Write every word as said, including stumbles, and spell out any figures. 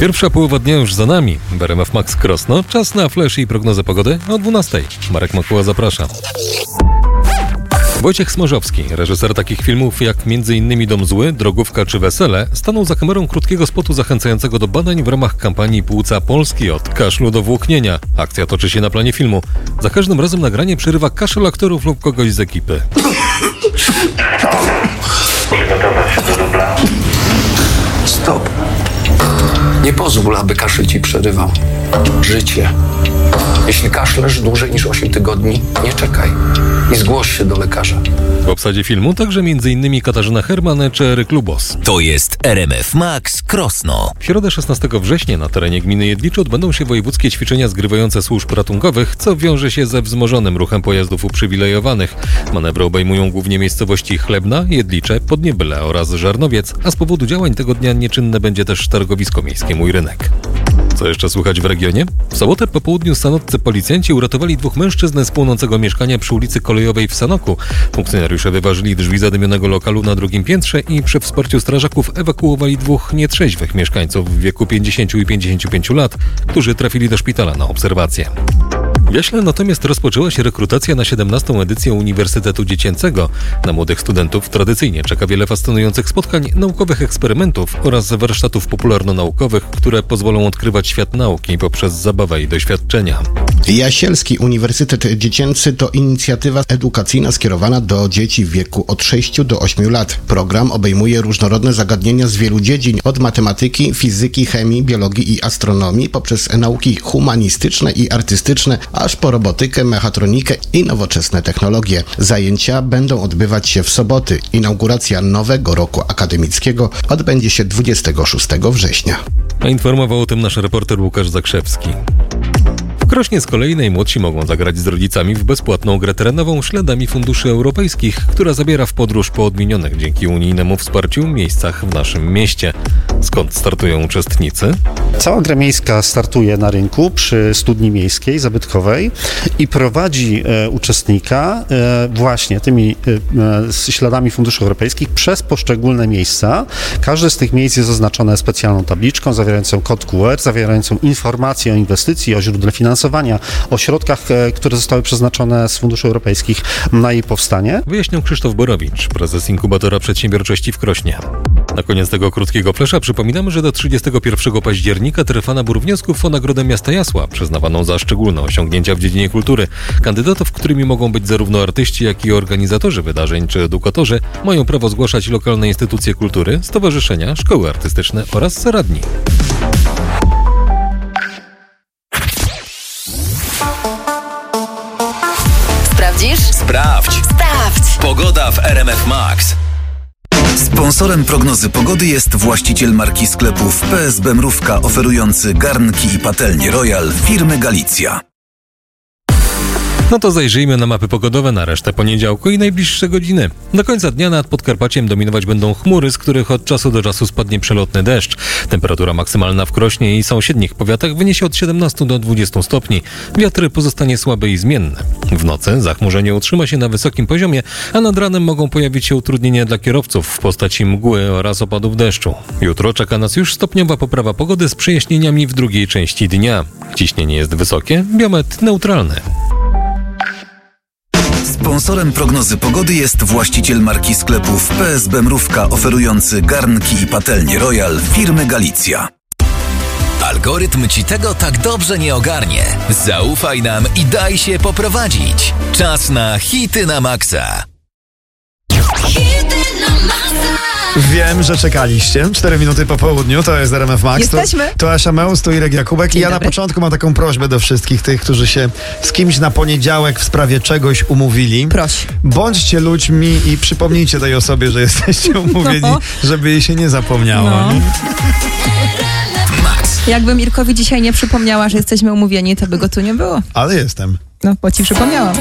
Pierwsza połowa dnia już za nami. W R M F Max Krosno. Czas na flash i prognozę pogody o dwunastej. Marek Makuła zaprasza. Wojciech Smorzowski, reżyser takich filmów jak między innymi Dom Zły, Drogówka czy Wesele, stanął za kamerą krótkiego spotu zachęcającego do badań w ramach kampanii Płuca Polski od kaszlu do włóknienia. Akcja toczy się na planie filmu. Za każdym razem nagranie przerywa kaszel aktorów lub kogoś z ekipy. Przygotować się do dubla. Stop. Nie pozwól, aby kaszel ci przerywał życie. Jeśli kaszlesz dłużej niż osiem tygodni, nie czekaj i zgłoś się do lekarza. W obsadzie filmu także między innymi Katarzyna Herman czy Eryk Lubos. To jest R M F Max Krosno. W środę szesnastego września na terenie gminy Jedlicze odbędą się wojewódzkie ćwiczenia zgrywające służb ratunkowych, co wiąże się ze wzmożonym ruchem pojazdów uprzywilejowanych. Manewry obejmują głównie miejscowości Chlebna, Jedlicze, Podniebyle oraz Żarnowiec, a z powodu działań tego dnia nieczynne będzie też targowisko miejskie Mój Rynek. Co jeszcze słychać w regionie? W sobotę po południu sanoccy policjanci uratowali dwóch mężczyzn z płonącego mieszkania przy ulicy Kolejowej w Sanoku. Funkcjonariusze wyważyli drzwi zadymionego lokalu na drugim piętrze i przy wsparciu strażaków ewakuowali dwóch nietrzeźwych mieszkańców w wieku pięćdziesięciu i pięćdziesięciu pięciu lat, którzy trafili do szpitala na obserwację. W Jaśle natomiast rozpoczęła się rekrutacja na siedemnastą edycję Uniwersytetu Dziecięcego. Na młodych studentów tradycyjnie czeka wiele fascynujących spotkań, naukowych eksperymentów oraz warsztatów popularno-naukowych, które pozwolą odkrywać świat nauki poprzez zabawę i doświadczenia. Jasielski Uniwersytet Dziecięcy to inicjatywa edukacyjna skierowana do dzieci w wieku od sześciu do ośmiu lat. Program obejmuje różnorodne zagadnienia z wielu dziedzin, od matematyki, fizyki, chemii, biologii i astronomii, poprzez nauki humanistyczne i artystyczne, aż po robotykę, mechatronikę i nowoczesne technologie. Zajęcia będą odbywać się w soboty. Inauguracja nowego roku akademickiego odbędzie się dwudziestego szóstego września. A informował o tym nasz reporter Łukasz Zakrzewski. W Krośnie z kolei najmłodsi mogą zagrać z rodzicami w bezpłatną grę terenową Śladami Funduszy Europejskich, która zabiera w podróż po odmienionych dzięki unijnemu wsparciu miejscach w naszym mieście. Skąd startują uczestnicy? Cała gra miejska startuje na rynku przy studni miejskiej, zabytkowej i prowadzi e, uczestnika e, właśnie tymi e, śladami funduszy europejskich przez poszczególne miejsca. Każde z tych miejsc jest oznaczone specjalną tabliczką zawierającą kod Q R, zawierającą informacje o inwestycji, o źródle finansowania, o środkach, e, które zostały przeznaczone z funduszy europejskich na jej powstanie. Wyjaśnił Krzysztof Borowicz, prezes Inkubatora Przedsiębiorczości w Krośnie. Na koniec tego krótkiego flesza przypominamy, że do trzydziestego pierwszego października trwa nabór wniosków o Nagrodę Miasta Jasła, przyznawaną za szczególne osiągnięcia w dziedzinie kultury. Kandydatów, którymi mogą być zarówno artyści, jak i organizatorzy wydarzeń czy edukatorzy, mają prawo zgłaszać lokalne instytucje kultury, stowarzyszenia, szkoły artystyczne oraz radni. Sprawdzisz? Sprawdź! Sprawdź! Pogoda w R M F Max. Sponsorem prognozy pogody jest właściciel marki sklepów P S B Mrówka, oferujący garnki i patelnie Royal firmy Galicja. No to zajrzyjmy na mapy pogodowe na resztę poniedziałku i najbliższe godziny. Do końca dnia nad Podkarpaciem dominować będą chmury, z których od czasu do czasu spadnie przelotny deszcz. Temperatura maksymalna w Krośnie i sąsiednich powiatach wyniesie od siedemnastu do dwudziestu stopni. Wiatr pozostanie słaby i zmienny. W nocy zachmurzenie utrzyma się na wysokim poziomie, a nad ranem mogą pojawić się utrudnienia dla kierowców w postaci mgły oraz opadów deszczu. Jutro czeka nas już stopniowa poprawa pogody z przejaśnieniami w drugiej części dnia. Ciśnienie jest wysokie, biometr neutralny. Sponsorem prognozy pogody jest właściciel marki sklepów P S B Mrówka, oferujący garnki i patelnie Royal firmy Galicja. Algorytm ci tego tak dobrze nie ogarnie. Zaufaj nam i daj się poprowadzić. Czas na hity na maksa. Hity na maksa. Wiem, że czekaliście. Cztery minuty po południu, to jest R M F Max. Jesteśmy. To, to Asia Meus, tu Irek Jakubek. Dzień I ja dobry. na początku mam taką prośbę do wszystkich tych, którzy się z kimś na poniedziałek w sprawie czegoś umówili. Proś. Bądźcie ludźmi i przypomnijcie tej osobie, że jesteście umówieni, No. żeby jej się nie zapomniało. No. Nie? Max. Jakby Mirkowi dzisiaj nie przypomniała, że jesteśmy umówieni, to by go tu nie było. Ale jestem. No, bo ci przypomniałam.